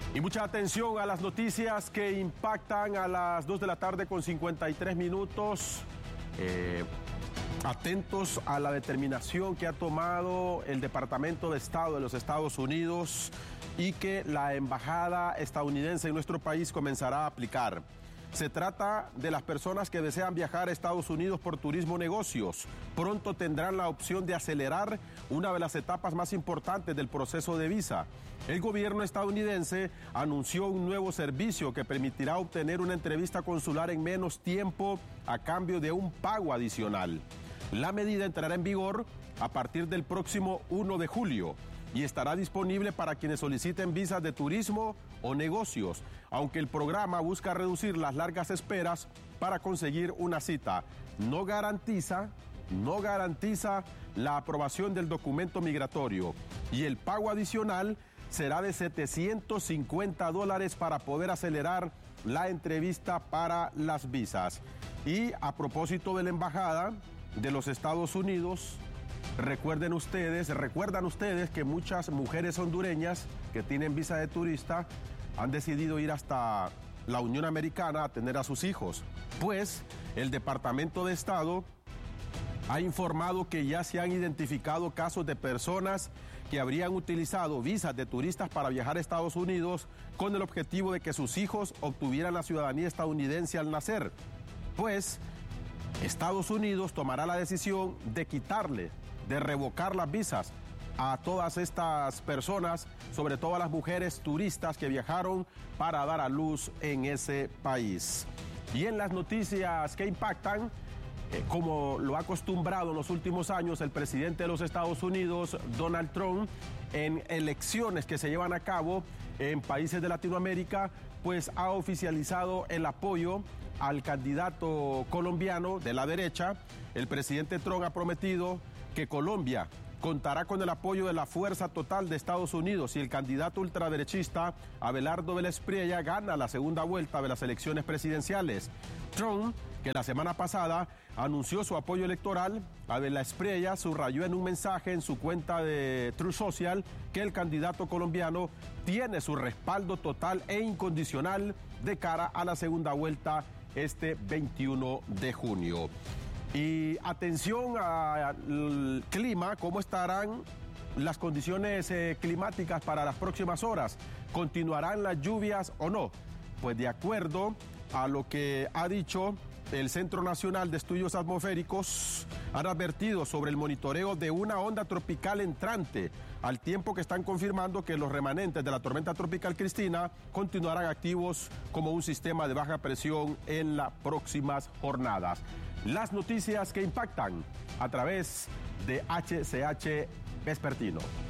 Y mucha atención a las noticias que impactan a las 2 de la tarde con 53 minutos. Atentos a la determinación que ha tomado el Departamento de Estado de los Estados Unidos y que la embajada estadounidense en nuestro país comenzará a aplicar. Se trata de las personas que desean viajar a Estados Unidos por turismo o negocios. Pronto tendrán la opción de acelerar una de las etapas más importantes del proceso de visa. El gobierno estadounidense anunció un nuevo servicio que permitirá obtener una entrevista consular en menos tiempo a cambio de un pago adicional. La medida entrará en vigor a partir del próximo 1 de julio y estará disponible para quienes soliciten visas de turismo o negocios, aunque el programa busca reducir las largas esperas para conseguir una cita. No garantiza la aprobación del documento migratorio y el pago adicional será de $750 para poder acelerar la entrevista para las visas. Y a propósito de la embajada de los Estados Unidos, recuerdan ustedes que muchas mujeres hondureñas que tienen visa de turista han decidido ir hasta la Unión Americana a tener a sus hijos. Pues el Departamento de Estado ha informado que ya se han identificado casos de personas que habrían utilizado visas de turistas para viajar a Estados Unidos con el objetivo de que sus hijos obtuvieran la ciudadanía estadounidense al nacer. Pues Estados Unidos tomará la decisión de revocar las visas a todas estas personas, sobre todo a las mujeres turistas que viajaron para dar a luz en ese país. Y en las noticias que impactan, como lo ha acostumbrado en los últimos años el presidente de los Estados Unidos, Donald Trump, en elecciones que se llevan a cabo en países de Latinoamérica, pues ha oficializado el apoyo al candidato colombiano de la derecha. El presidente Trump ha prometido que Colombia contará con el apoyo de la fuerza total de Estados Unidos si el candidato ultraderechista Abelardo Vélez Priella gana la segunda vuelta de las elecciones presidenciales. Trump, que la semana pasada anunció su apoyo electoral a Vélez Priella, subrayó en un mensaje en su cuenta de Truth Social que el candidato colombiano tiene su respaldo total e incondicional de cara a la segunda vuelta este 21 de junio. Y atención al clima, ¿cómo estarán las condiciones climáticas para las próximas horas? ¿Continuarán las lluvias o no? Pues de acuerdo a lo que ha dicho el Centro Nacional de Estudios Atmosféricos, han advertido sobre el monitoreo de una onda tropical entrante, al tiempo que están confirmando que los remanentes de la tormenta tropical Cristina continuarán activos como un sistema de baja presión en las próximas jornadas. Las noticias que impactan a través de HCH Vespertino.